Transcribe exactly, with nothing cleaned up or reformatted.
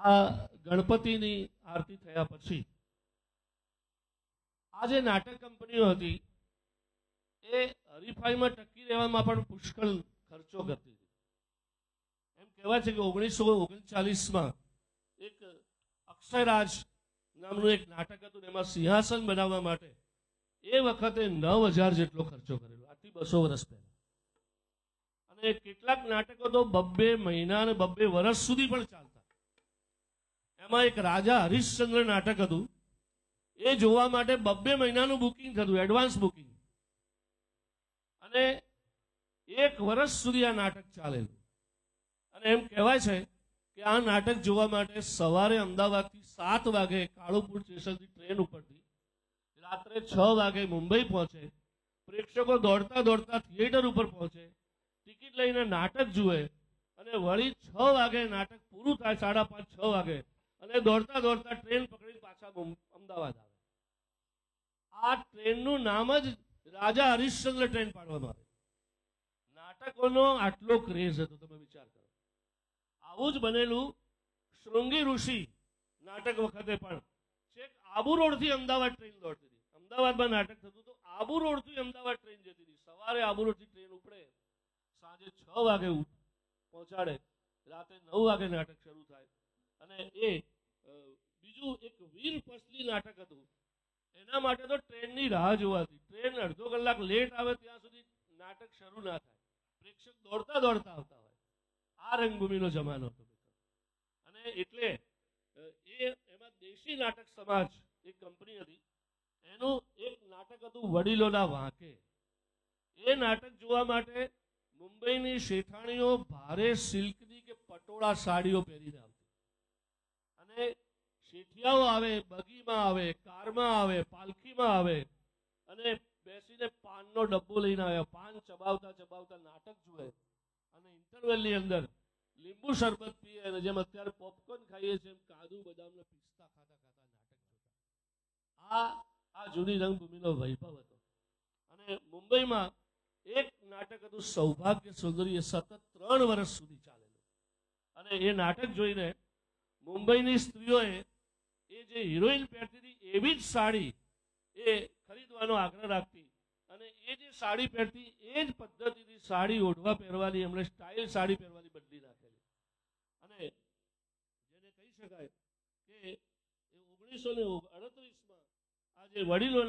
આ ગણપતિની આરતી થયા પછી આ જે નાટક કંપનીઓ હતી એ હરીફાઈમાં ટકી રહેવામાં પણ પુષ્કળ ખર્ચો કરતી હતી. એમ કહેવાય છે કે ઓગણીસો ઓગણચાલીસમાં એક અક્ષયરાજ નામનું એક નાટક હતું, એમાં સિંહાસન બનાવવા માટે એ વખતે નવ હજાર જેટલો ખર્ચો કરેલો, આથી બસો વર્ષ પહેલા. અને કેટલાક નાટકો તો બબ્બે મહિના અને બબ્બે વર્ષ સુધી પણ ચાલતા. એમાં એક રાજા હરિશ્ચંદ્ર નાટક હતું, એ જોવા માટે બબ્બે મહિનાનું બુકિંગ થતું, એડવાન્સ બુકિંગ, અને એક વર્ષ સુધી આ નાટક ચાલેલું. અને એમ કહેવાય છે કે આ નાટક જોવા માટે સવારે અમદાવાદથી સાત વાગે કાળુપુર સ્ટેશનથી ટ્રેન ઉપરથી રાત્રે છ વાગે મુંબઈ પહોંચે, પ્રેક્ષકો દોડતા દોડતા થિયેટર ઉપર પહોંચે, ટિકિટ લઈને નાટક જુએ, અને વળી છ વાગે નાટક પૂરું થાય, સાડા પાંચ છ વાગે, અને દોડતા દોડતા ટ્રેન પકડી પાછા અમદાવાદ આવે. આ ટ્રેનનું નામ જ રાજા હરિશ્ચંદ્ર ટ્રેન પાડવામાં આવે. નાટકોનો આટલો ક્રેઝ હતો, તમે વિચાર કરો. આવું જ બનેલું શૃંગી ઋષિ નાટક વખતે પણ છેક આબુ રોડથી અમદાવાદ ટ્રેન દોડતી હતી. અમદાવાદમાં નાટક થતું તો આબુ રોડથી અમદાવાદ ટ્રેન જતી હતી. સવારે આબુ રોડથી ટ્રેન ઉપડે, સાંજે છ વાગે પહોંચાડે, રાતે નવ વાગે નાટક શરૂ થાય. અને એ બીજું એક વીર પસલી નાટક હતું, એના માટે તો ટ્રેનની રાહ જોવાતી. ટ્રેન અડધો કલાક લેટ આવે ત્યાં સુધી નાટક શરૂ ના થાય, પ્રેક્ષક દોડતા દોડતા આવતા હોય. આ રંગભૂમિનો જમાનો હતો મિત્રો. અને એટલે એ એમાં દેશી નાટક સમાજ એક કંપની હતી, એનું એક નાટક હતું વડીલોના વાંકે. એ નાટક જોવા માટે મુંબઈની શેઠાણીઓ ભારે સિલ્કની કે પટોળા સાડીઓ પહેરીને આવતી. અને શેઠિયાઓ આવે, બગીમાં આવે, કારમાં આવે, પાલખીમાં આવે, અને બેસીને પાનનો ડબ્બો લઈને આવ્યા, પાન ચબાવતા ચબાવતા નાટક જુએ, અને ઇન્ટરવેલની અંદર લીંબુ શરબત પીએ, અને જેમ અત્યારે પોપકોર્ન ખાઈએ છીએ એમ કાજુ બદામના પિસ્તા ખાતા ખાતા નાટક જોતા. આ આ જૂની રંગભૂમિનો વૈભવ હતો. અને મુંબઈમાં એક નાટક હતું સૌભાગ્ય સુંદરી, એ સતત ત્રણ વર્ષ સુધી ચાલેલું. અને એ નાટક જોઈને મુંબઈની સ્ત્રીઓએ એ જે હિરોઈન પહેરતી હતી એવી જ સાડી એ ખરીદવાનો આગ્રહ રાખતી. અને એ જે સાડી પહેરતી એ જ પદ્ધતિથી સાડી ઓઢવા પહેરવાની, એમણે સ્ટાઇલ સાડી પહેરવાની બદલી નાખેલી. અને જેને કહી શકાય કે ઓગણીસો ને અડત્રીસમાં આ જે વડીલો